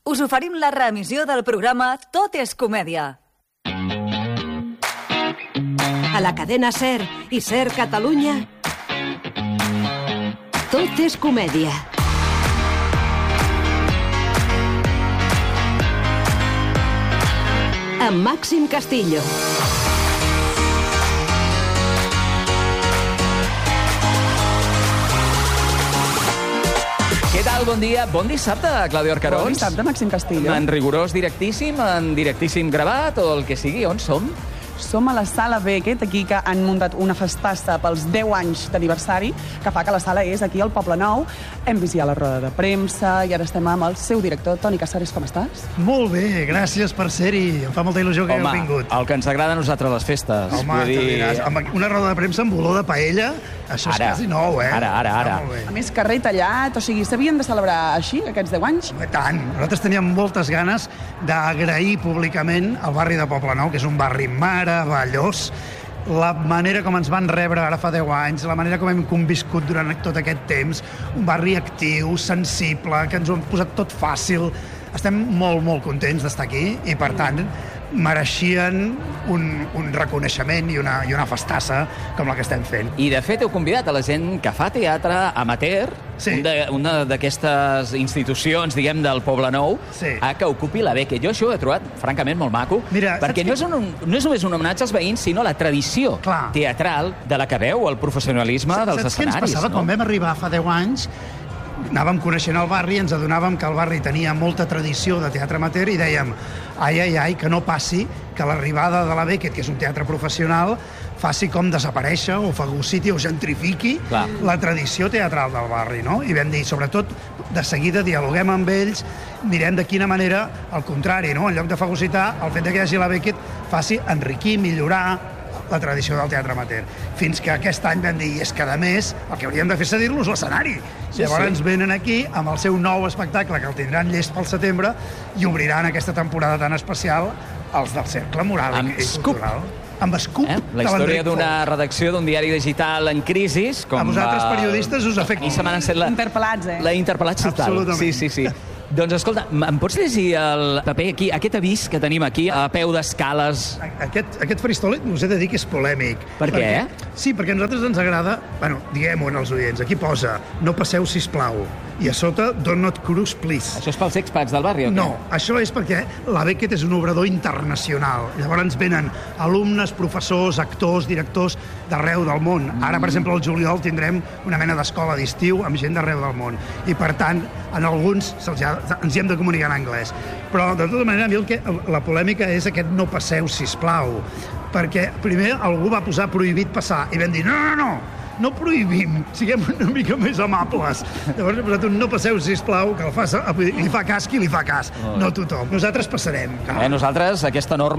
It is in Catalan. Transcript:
us oferim la reemissió del programa Tot és comèdia. A la cadena SER i SER Catalunya, Tot és comèdia. Amb Màxim Castillo. Què tal? Bon dia. Bon dissabte, Clàudia Arcarons. Bon dissabte, Màxim Castillo. En rigorós directíssim, en directíssim gravat o el que sigui. On som? Som a la Sala Beckett, aquí que han muntat una festassa pels 10 anys d'aniversari, que fa que la sala és aquí al Poble Nou. Hem vist ja la roda de premsa i ara estem amb el seu director, Toni Casares. Com estàs? Molt bé, gràcies per ser-hi. Em fa molta il·lusió que heu vingut. El que ens agrada a nosaltres les festes. Home, te diràs, amb una roda de premsa amb olor de paella, això és quasi nou, eh? Ara. A més, carrer tallat, o sigui, s'havien de celebrar així, aquests 10 anys? Tant. Nosaltres teníem moltes ganes d'agrair públicament al barri de Poble Nou, que és un barri meravellós, la manera com ens van rebre ara fa 10 anys, la manera com hem conviscut durant tot aquest temps, un barri actiu, sensible, que ens ho han posat tot fàcil. Estem molt contents d'estar aquí i, per tant, mereixien un reconeixement i una festassa com la que estem fent. I, de fet, heu convidat a la gent que fa teatre amateur, sí, una d'aquestes institucions, diguem, del Poble Nou, sí, a que ocupi la beca. Jo això ho he trobat, francament, molt maco, mira, perquè no és només un homenatge als veïns, sinó la tradició teatral de la que veu el professionalisme dels escenaris. Saps què ens passava? Quan vam arribar fa 10 anys, anàvem coneixent el barri, ens adonàvem que el barri tenia molta tradició de teatre amateur i dèiem, ai, que no passi que l'arribada de la Beckett, que és un teatre professional, faci com desaparèixer o fagociti o gentrifiqui la tradició teatral del barri, no? I vam dir, sobretot, de seguida dialoguem amb ells, mirem de quina manera, al contrari, no? En lloc de fagocitar, el fet que hi hagi la Beckett faci enriquir, millorar la tradició del teatre amateur. Fins que aquest any vam dir, és que, a més, el que hauríem de fer és cedir-los l'escenari. Llavors ens venen aquí amb el seu nou espectacle, que el tindran llest pel setembre, i obriran aquesta temporada tan especial els del Cercle Moral i Cultural. Amb Scoop. La història d'una redacció d'un diari digital en crisi. A vosaltres, periodistes, us afecta. I se m'han encet interpel·lats, la interpel·lats total. Absolutament. Sí. Doncs, escolta, em pots llegir el paper aquí, aquest avís que tenim aquí, a peu d'escales? Aquest faristol us he de dir que és polèmic. Per què? Sí, perquè a nosaltres ens agrada, diguem-ho als oients, aquí posa, no passeu, sisplau, i a sota, do not cruise, please. Això és pels expats del barri, o què? No, això és perquè la Beckett és un obrador internacional. Llavors venen alumnes, professors, actors, directors d'arreu del món. Ara, per exemple, al juliol tindrem una mena d'escola d'estiu amb gent d'arreu del món. I, per tant, en alguns ens hi hem de comunicar en anglès. Però, de tota manera, a mi la polèmica és aquest no passeu, sisplau. Perquè primer algú va posar prohibit passar i vam dir, no prohibim, siguem una mica més amables. Llavors he posat un no passeu, sisplau, que li fa cas qui li fa cas, no tothom. Nosaltres passarem. Nosaltres, aquesta norma